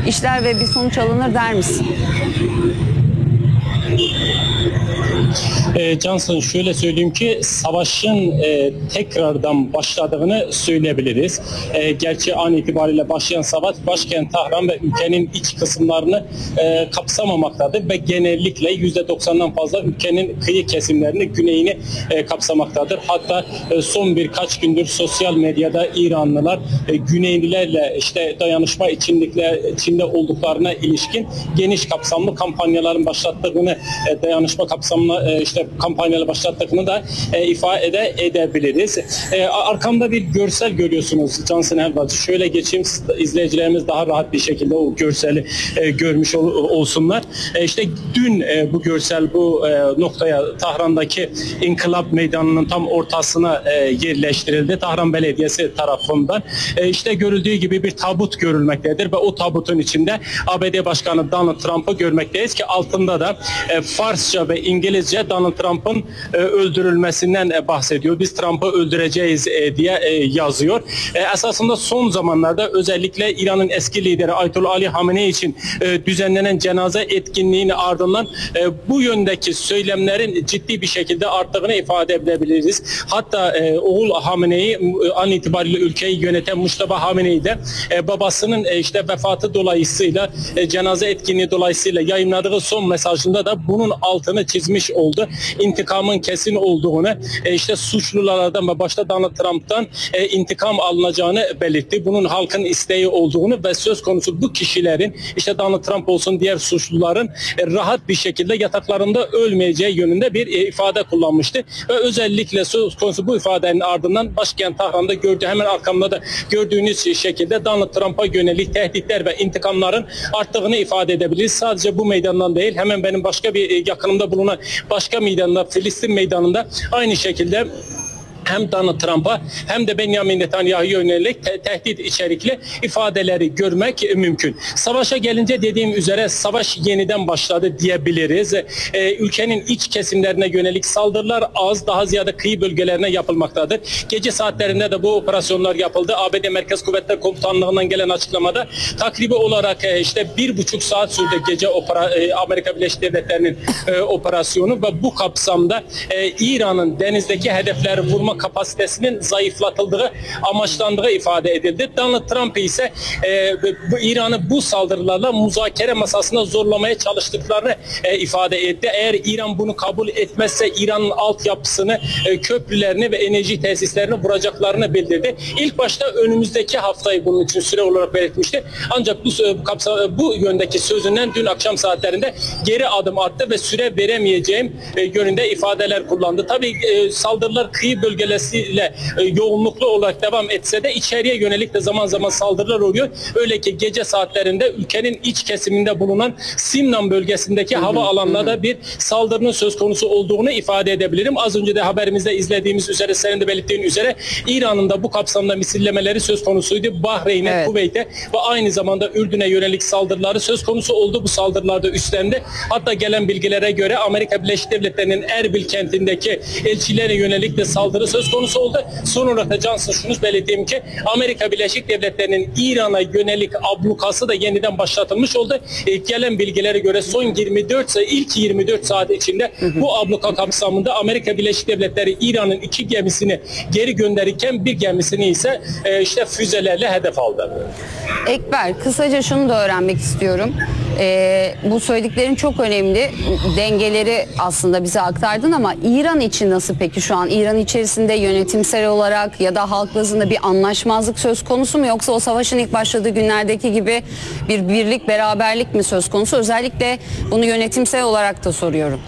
işler ve bir sonuç alınır der misin? Johnson, şöyle söyleyeyim ki savaşın tekrardan başladığını söyleyebiliriz. Gerçi an itibariyle başlayan savaş başkent Tahran ve ülkenin iç kısımlarını kapsamamaktadır ve genellikle %90'dan fazla ülkenin kıyı kesimlerini, güneyini kapsamaktadır. Hatta son birkaç gündür sosyal medyada İranlılar Güneylilerle işte dayanışma içinde olduklarına ilişkin geniş kapsamlı kampanyaların başlattığını, dayanışma kapsamlı kampanyalar başlattığını da ifade edebiliriz. Arkamda bir görsel görüyorsunuz Johnson Helvacı. Şöyle geçeyim, izleyicilerimiz daha rahat bir şekilde o görseli görmüş olsunlar. İşte dün bu görsel bu noktaya, Tahran'daki İnkılap Meydanı'nın tam ortasına yerleştirildi. Tahran Belediyesi tarafından. İşte görüldüğü gibi bir tabut görülmektedir ve o tabutun içinde ABD Başkanı Donald Trump'ı görmekteyiz ki altında da Farsça ve İngilizce Donald Trump'ın öldürülmesinden bahsediyor. Biz Trump'ı öldüreceğiz diye yazıyor. Esasında son zamanlarda özellikle İran'ın eski lideri Ayetullah Ali Hamenei için düzenlenen cenaze etkinliğinin ardından bu yöndeki söylemlerin ciddi bir şekilde arttığını ifade edebiliriz. Hatta oğul Hamenei an itibariyle ülkeyi yöneten Mustafa Hamenei de babasının vefatı dolayısıyla cenaze etkinliği dolayısıyla yayınladığı son mesajında da bunun altını çizmiş oldu. İntikamın kesin olduğunu, suçlulardan ve başta Donald Trump'tan intikam alınacağını belirtti. Bunun halkın isteği olduğunu ve söz konusu bu kişilerin Donald Trump olsun diğer suçluların rahat bir şekilde yataklarında ölmeyeceği yönünde bir ifade kullanmıştı. Ve özellikle söz konusu bu ifadenin ardından başkent Tahran'da hemen arkamda da gördüğünüz şekilde Donald Trump'a yönelik tehditler ve intikamların arttığını ifade edebiliriz. Sadece bu meydandan değil, hemen benim başka bir yakınımda bulunan başka meydanda, Filistin meydanında aynı şekilde hem Donald Trump'a hem de Benjamin Netanyahu'ya yönelik tehdit içerikli ifadeleri görmek mümkün. Savaşa gelince dediğim üzere savaş yeniden başladı diyebiliriz. Ülkenin iç kesimlerine yönelik saldırılar az, daha ziyade kıyı bölgelerine yapılmaktadır. Gece saatlerinde de bu operasyonlar yapıldı. ABD Merkez Kuvvetler Komutanlığı'ndan gelen açıklamada takribi olarak 1,5 saat sürdü gece Amerika Birleşik Devletleri'nin operasyonu ve bu kapsamda İran'ın denizdeki hedefleri vurma kapasitesinin zayıflatıldığı, amaçlandığı ifade edildi. Donald Trump ise İran'ı bu saldırılarla muzakere masasına zorlamaya çalıştıklarını ifade etti. Eğer İran bunu kabul etmezse İran'ın altyapısını, köprülerini ve enerji tesislerini vuracaklarını bildirdi. İlk başta önümüzdeki haftayı bunun için süre olarak belirtmişti. Ancak bu yöndeki sözünden dün akşam saatlerinde geri adım attı ve süre veremeyeceğim yönünde ifadeler kullandı. Tabii saldırılar kıyı bölgeleriyle yoğunluklu olarak devam etse de içeriye yönelik de zaman zaman saldırılar oluyor. Öyle ki gece saatlerinde ülkenin iç kesiminde bulunan Simnan bölgesindeki hava alanlarında bir saldırının söz konusu olduğunu ifade edebilirim. Az önce de haberimizde izlediğimiz üzere, senin de belirttiğin üzere İran'ın da bu kapsamda misillemeleri söz konusuydu. Bahreyn'e, evet, Kuveyt'e ve aynı zamanda Ürdün'e yönelik saldırıları söz konusu oldu. Bu saldırılarda üstlendi. Hatta gelen bilgilere göre Amerika Birleşik Devletleri'nin Erbil kentindeki elçilere yönelik de saldırı söz konusu oldu. Son olarak da Johnson şunu belirteyim ki Amerika Birleşik Devletleri'nin İran'a yönelik ablukası da yeniden başlatılmış oldu. Gelen bilgilere göre ilk 24 saat içinde bu abluka kapsamında Amerika Birleşik Devletleri İran'ın 2 gemisini geri gönderirken bir gemisini ise füzelerle hedef aldı. Ekber, kısaca şunu da öğrenmek istiyorum. Bu söylediklerin çok önemli. Dengeleri aslında bize aktardın ama İran için nasıl peki şu an? İran içerisinde yönetimsel olarak ya da halk bazında bir anlaşmazlık söz konusu mu? Yoksa o savaşın ilk başladığı günlerdeki gibi bir birlik, beraberlik mi söz konusu? Özellikle bunu yönetimsel olarak da soruyorum.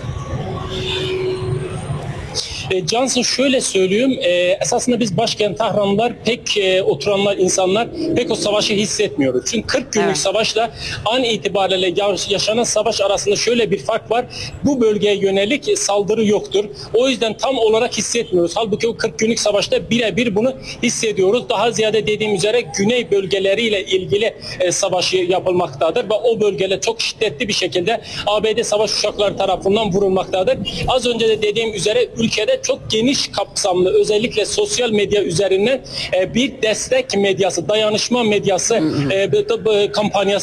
Johnson, şöyle söyleyeyim, esasında biz başkent Tahranlılar oturanlar insanlar pek o savaşı hissetmiyoruz. Çünkü 40 günlük savaşla an itibariyle yaşanan savaş arasında şöyle bir fark var. Bu bölgeye yönelik saldırı yoktur. O yüzden tam olarak hissetmiyoruz. Halbuki o 40 günlük savaşta birebir bunu hissediyoruz. Daha ziyade dediğim üzere güney bölgeleriyle ilgili savaşı yapılmaktadır ve o bölgeler çok şiddetli bir şekilde ABD savaş uçakları tarafından vurulmaktadır. Az önce de dediğim üzere ülkede çok geniş kapsamlı, özellikle sosyal medya üzerinden bir destek medyası, dayanışma medyası kampanyası